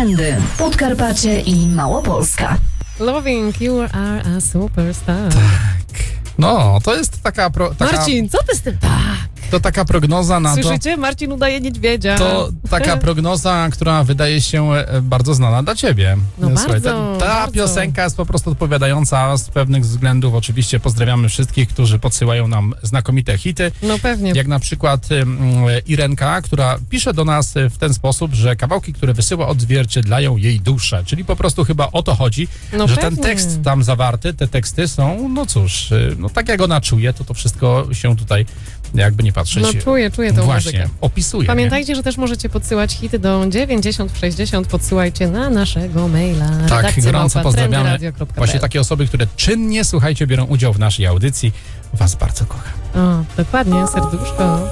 Trendy, Podkarpacie i Małopolska. Loving you are a superstar. No, to jest taka... Marcin, co ty z tym? To taka prognoza na Słyszycie? Marcin udaje niedźwiedzia. to taka prognoza, która wydaje się bardzo znana dla ciebie. No Słuchaj, bardzo, ta bardzo. piosenka jest po prostu odpowiadająca z pewnych względów. Oczywiście pozdrawiamy wszystkich, którzy podsyłają nam znakomite hity. No pewnie. Jak na przykład Irenka, która pisze do nas w ten sposób, że kawałki, które wysyła, odzwierciedlają jej duszę. Czyli po prostu chyba o to chodzi, No że pewnie. ten tekst tam zawarty, te teksty są, no cóż, no tak jak ona czuje, to wszystko się tutaj, jakby nie patrzeć, No czuję tą właśnie muzykę. opisuje. Pamiętajcie, że też możecie podsyłać hity do 9060. Podsyłajcie na naszego maila. Tak, redakcja gorąco pozdrawiamy trendyradio.pl. właśnie takie osoby, które czynnie, słuchajcie, biorą udział w naszej audycji. Was bardzo kocham. O, dokładnie, serduszko.